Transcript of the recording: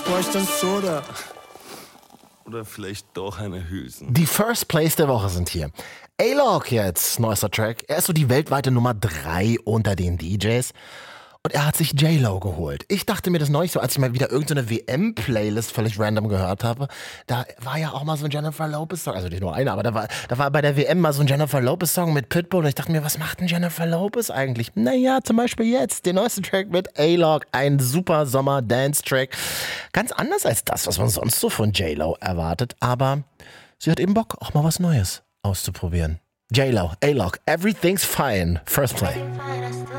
Brauch ich dann Soda? Oder vielleicht doch eine Hülsen. Die First Plays der Woche sind hier. A-Log jetzt, neuester Track. Er ist so die weltweite Nummer 3 unter den DJs. Und er hat sich J-Lo geholt. Ich dachte mir das neulich so, als ich mal wieder irgendeine WM-Playlist völlig random gehört habe. Da war ja auch mal so ein Jennifer Lopez-Song, also nicht nur einer, aber da war bei der WM mal so ein Jennifer Lopez-Song mit Pitbull. Und ich dachte mir, was macht denn Jennifer Lopez eigentlich? Naja, zum Beispiel jetzt, den neuesten Track mit A-Log, ein super Sommer-Dance-Track. Ganz anders als das, was man sonst so von J-Lo erwartet. Aber sie hat eben Bock, auch mal was Neues auszuprobieren. J-Lo, A-Log, Everything's Fine, First Play.